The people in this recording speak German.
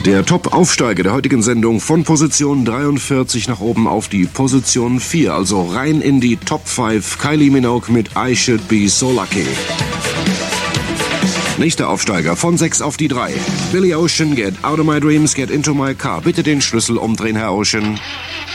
Der Top-Aufsteiger der heutigen Sendung von Position 43 nach oben auf die Position 4, also rein in die Top 5. Kylie Minogue mit I Should Be So Lucky. Nächster Aufsteiger von 6 auf die 3. Billy Ocean, Get Out of My Dreams, Get Into My Car. Bitte den Schlüssel umdrehen, Herr Ocean.